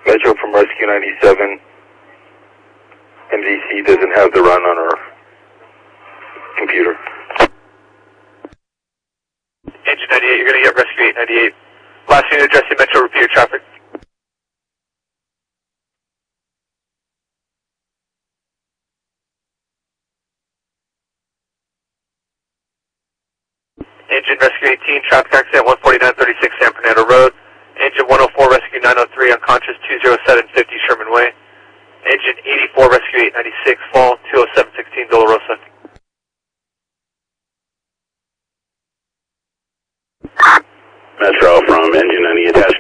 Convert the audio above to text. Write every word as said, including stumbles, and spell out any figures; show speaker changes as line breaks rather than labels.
Metro from Rescue ninety-seven. M V C doesn't have the run on our computer.
Engine ninety-eight, you're going to get Rescue eight ninety-eight. Last unit addressing Metro, repeat your traffic. Engine Rescue eighteen, traffic accident one forty-nine thirty-six San Fernando Road. Engine one oh four, Rescue nine oh three, unconscious two oh seven fifty Sherman Way. Engine eighty-four, Rescue eight ninety-six, fall two oh seven sixteen Dolorosa.
Metro from Engine ninety attached